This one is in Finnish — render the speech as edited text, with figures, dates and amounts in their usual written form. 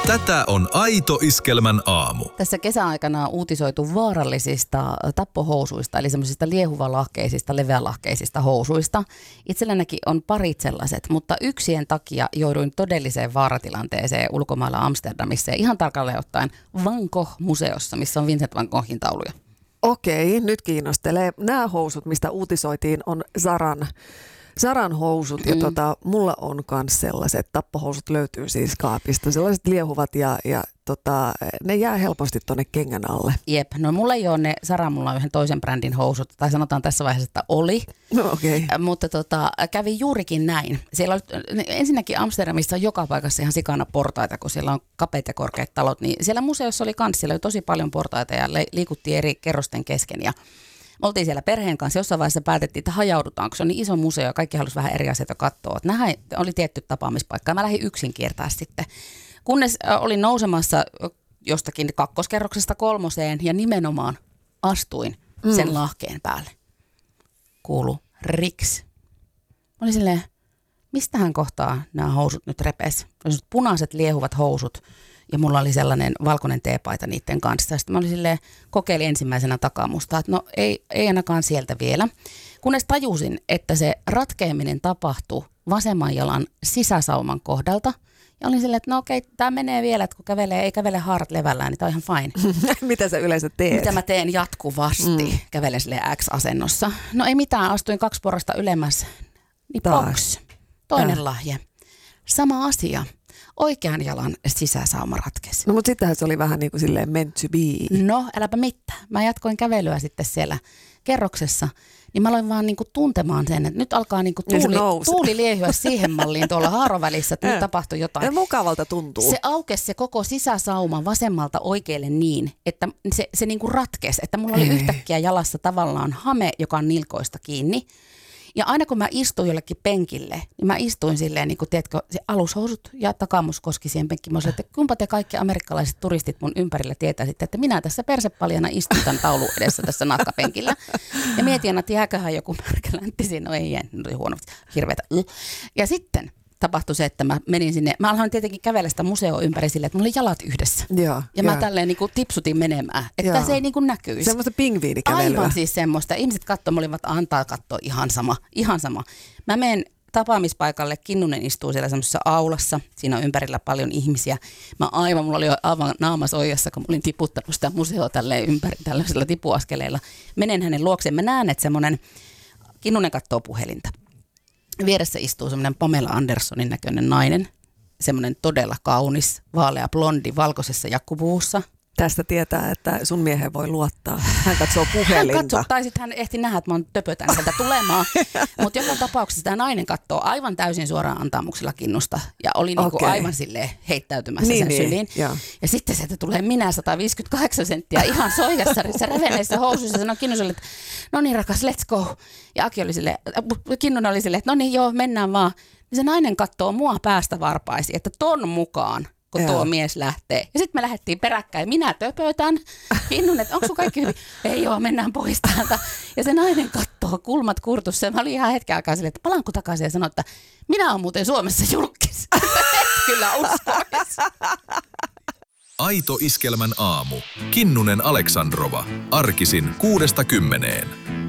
Tätä on Aito Iskelmän aamu. Tässä kesäaikana on uutisoitu vaarallisista tappohousuista, eli semmoisista liehuvalahkeisista, leveälahkeisista housuista. Itsellänikin on parit sellaiset, mutta yksien takia jouduin todelliseen vaaratilanteeseen ulkomailla Amsterdamissa ja ihan tarkalleen ottaen Van Gogh-museossa, missä on Vincent van Goghin tauluja. Okei, nyt kiinnostelee. Nämä housut, mistä uutisoitiin, on Zaran housut ja mulla on myös sellaiset. Tappohousut löytyy siis kaapista. Sellaiset liehuvat ja ne jää helposti tuonne kengän alle. Jep, no mulla ei ole ne Zara, mulla on yhden toisen brändin housut, tai sanotaan tässä vaiheessa, että oli. No okei. Mutta kävi juurikin näin. Siellä oli, ensinnäkin Amsterdamissa on joka paikassa ihan sikana portaita, kun siellä on kapeat ja korkeat talot, niin siellä museossa oli kans, siellä oli tosi paljon portaita ja liikuttiin eri kerrosten kesken ja me oltiin siellä perheen kanssa. Jossain vaiheessa päätettiin, että hajaudutaan, kun se on niin iso museo ja kaikki halusi vähän eri asioita katsoa. Nämä oli tietty tapaamispaikka. Mä lähdin yksin kiertää sitten. Kunnes olin nousemassa jostakin kakkoskerroksesta 3 ja nimenomaan astuin sen lahkeen päälle. Kuulu riks. Mä olin silleen, mistähän kohtaa nämä housut nyt repes? Punaiset liehuvat housut. Ja mulla oli sellainen valkoinen teepaita niiden kanssa. Sitten mä olin silleen, kokeilin ensimmäisenä takamusta, että no ei ainakaan sieltä vielä. Kunnes tajusin, että se ratkeaminen tapahtui vasemman jalan sisäsauman kohdalta. Ja olin silleen, että no okei, tämä menee vielä, että kun ei kävele haarat levällään, niin tämä on ihan fine. Mitä sä yleensä teet? Mitä mä teen jatkuvasti, kävelen silleen X-asennossa. No ei mitään, astuin 2 porrasta ylemmäs. Niin box, toinen lahje. Sama asia. Oikean jalan sisäsauma ratkesi. No mutta sittenhän se oli vähän niin kuin silleen meant to be. No äläpä mitään. Mä jatkoin kävelyä sitten siellä kerroksessa. Niin mä aloin vaan niinku tuntemaan sen, että nyt alkaa niinku tuuli liehyä siihen malliin tuolla haarovälissä, että nyt tapahtui jotain. Ja mukavalta tuntuu. Se aukesi se koko sisäsauma vasemmalta oikealle niin, että se niinku ratkesi. Että mulla oli yhtäkkiä jalassa tavallaan hame, joka on nilkoista kiinni. Ja aina kun mä istuin jollekin penkille, niin mä istuin silleen, niin kuin tiedätkö, se alushousut ja takamus koski siihen penkkiin. Mä sanoin, että kumpa te kaikki amerikkalaiset turistit mun ympärillä tietäisitte, että minä tässä persepaljana istun tämän taulun edessä tässä nahkapenkillä. Ja mietin, että jääköhän joku märkäläntti siinä, no ei jää, oli huono, hirveätä. Ja sitten tapahtui se, että mä menin sinne, mä aloin tietenkin kävellä sitä museoa ympäri silleen, että mulla oli jalat yhdessä. Ja mä tälleen niin kuin tipsutin menemään, että se ei niin kuin näkyisi. Semmoista pingviinikävelyä. Aivan siis semmoista. Ihmiset katsoi, olivat antaa katsoa ihan sama. Mä menen tapaamispaikalle, Kinnunen istuu siellä semmoisessa aulassa, siinä on ympärillä paljon ihmisiä. Mulla oli jo aivan naamas oijassa, kun mä olin tiputtanut sitä museoa tälleen ympäri tällaisella tipuaskeleilla. Menen hänen luokseen, mä näen, että semmoinen, Kinnunen katsoo puhelinta. Vieressä istuu semmoinen Pamela Andersonin näköinen nainen, semmoinen todella kaunis, vaalea blondi valkoisessa jakkupuvussa. Tästä tietää, että sun mieheen voi luottaa. Hän katsoo puhelinta. Tai sitten hän ehti nähdä, että mä töpötän sieltä tulemaan. Mutta joka tapauksessa tämä nainen katsoo aivan täysin suoraan antamuksella Kinnusta. Ja oli niinku aivan silleen heittäytymässä sen syliin. Ja sitten sieltä tulee minä 158 senttiä ihan soijassarissa, reveneissä housuissa. Sanoi Kinnuselle, että no niin rakas, let's go. Ja Kinnunen oli silleen, että no niin joo, mennään vaan. Ja se nainen katsoo mua päästä varpaisi, että ton mukaan. Kun tuo mies lähtee. Ja sitten me lähdettiin peräkkäin. Minä töpötän. Kinnunen, että onko sun kaikki hyvin? Ei joo, mennään pois täältä. Ja se nainen katsoo kulmat kurtussa. Mä olin ihan hetken aikaa silleen, että palanko takaisin ja sanoi, että minä olen muuten Suomessa julkis. Kyllä uskois. Aito Iskelmän aamu. Kinnunen Aleksandrova. Arkisin 6–10.